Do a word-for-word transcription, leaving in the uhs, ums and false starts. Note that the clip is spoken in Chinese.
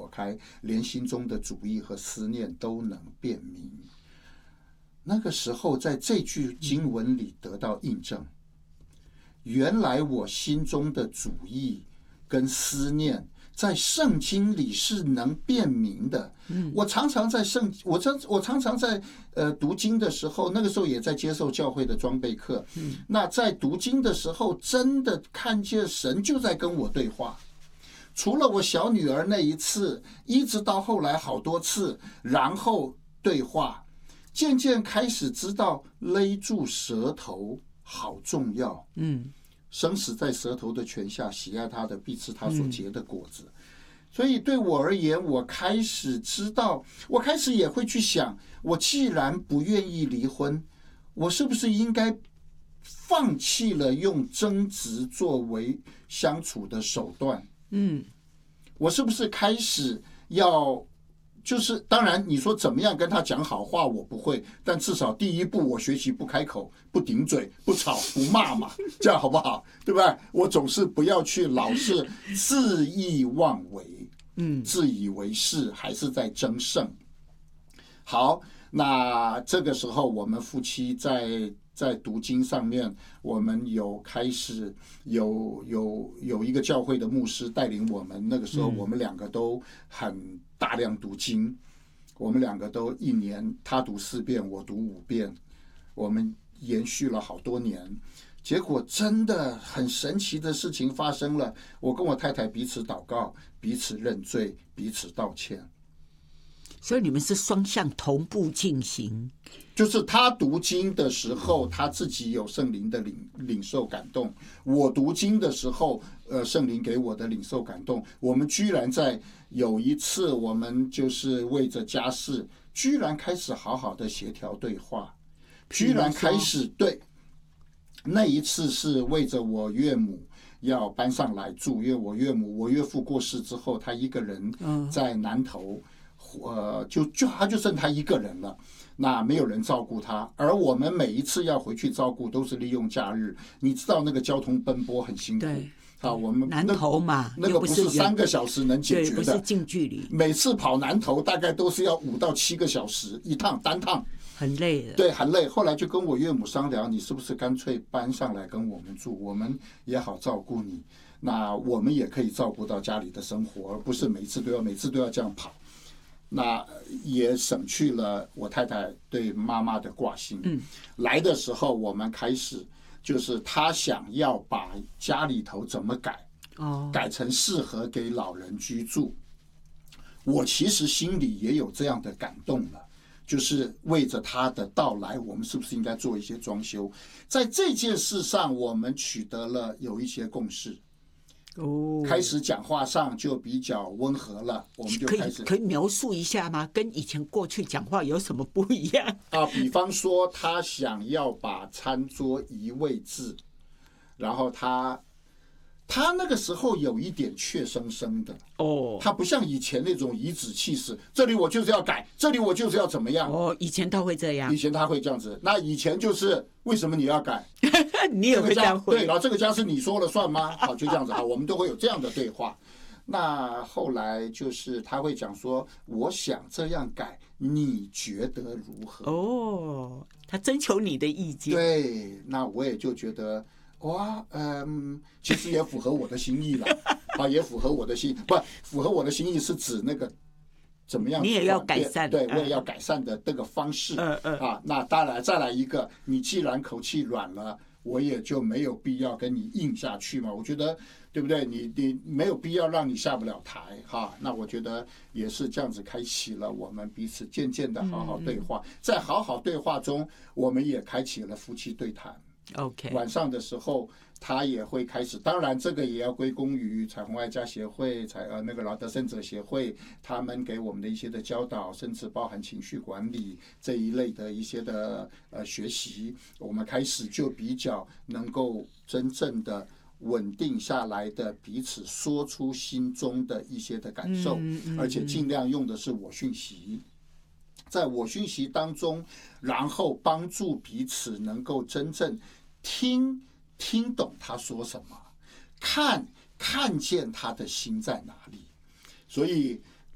躲开，连心中的主意和思念都能辨明。那个时候在这句经文里得到印证，原来我心中的主意跟思念在圣经里是能辨明的。嗯、我常常在圣，我常我常常在呃读经的时候，那个时候也在接受教会的装备课。嗯、那在读经的时候，真的看见神就在跟我对话。除了我小女儿那一次，一直到后来好多次，然后对话，渐渐开始知道勒住舌头好重要。嗯。生死在舌头的权下，喜爱它的必吃它所结的果子。嗯、所以对我而言，我开始知道，我开始也会去想，我既然不愿意离婚，我是不是应该放弃了用争执作为相处的手段？嗯，我是不是开始要？就是当然你说怎么样跟他讲好话我不会，但至少第一步我学习不开口，不顶嘴，不吵不骂嘛，这样好不好？对不对？我总是不要去老是恣意妄为，嗯，自以为是，还是在争胜。好，那这个时候我们夫妻在在读经上面，我们有开始有有有一个教会的牧师带领我们，那个时候我们两个都很大量读经，我们两个都一年他读四遍，我读五遍，我们延续了好多年。结果真的很神奇的事情发生了，我跟我太太彼此祷告，彼此认罪，彼此道歉。 所以你们是双向同步进行， 就是他读经的时候，他自己有圣灵的 领, 领受感动；我读经的时候，呃，圣灵给我的领受感动。我们居然在有一次，我们就是为着家事，居然开始好好的协调对话，居然开始对。那一次是为着我岳母要搬上来住，因为我岳母我岳父过世之后，他一个人在南投。呃，就就他就剩他一个人了，那没有人照顾他，而我们每一次要回去照顾都是利用假日，你知道那个交通奔波很辛苦。 对啊，我们南投嘛， 那个不是三个小时能解决的， 不是近距离。 每次跑南投大概都是要五到七个小时一趟，单趟很累的。 对，很累。后来就跟我岳母商量，你是不是干脆搬上来跟我们住，我们也好照顾你，那我们也可以照顾到家里的生活，而不是每次都要每次都要这样跑。那也省去了我太太对妈妈的挂心。嗯，来的时候我们开始就是她想要把家里头怎么改，哦，改成适合给老人居住。我其实心里也有这样的感动了，就是为着她的到来，我们是不是应该做一些装修？在这件事上，我们取得了有一些共识。哦，开始讲话上就比较温和了，我们就开始。 可以可以描述一下吗？跟以前过去讲话有什么不一样啊？比方说，他想要把餐桌移位置，然后他他那个时候有一点怯生生的哦，他不像以前那种颐指气使，这里我就是要改，这里我就是要怎么样哦。以前他会这样， 以前他会这样子。那以前就是为什么你要改？ 你也会这样回？ 对，然后这个家是你说了算吗？好，就这样子啊，我们都会有这样的对话。那后来就是他会讲说，我想这样改，你觉得如何？ 哦，他征求你的意见。 对，那我也就觉得。哇，嗯，其实也符合我的心意了，啊，也符合我的心，不符合我的心意是指那个怎么样？ 你也要改善， 对，我也要改善的这个方式，嗯嗯啊，那当然再来一个，你既然口气软了，我也就没有必要跟你硬下去嘛，我觉得对不对？你你没有必要让你下不了台哈，那我觉得也是这样子开启了我们彼此渐渐的好好对话，在好好对话中，我们也开启了夫妻对谈。 OK， 晚上的时候他也会开始，当然这个也要归功于彩虹爱家协会、彩呃那个劳德圣者协会，他们给我们的一些的教导，甚至包含情绪管理这一类的一些的呃学习，我们开始就比较能够真正的稳定下来的彼此说出心中的一些的感受，嗯嗯嗯，而且尽量用的是我讯息。在我讯息当中，然后帮助彼此能够真正听听懂他说什么，看看见他的心在哪里。所以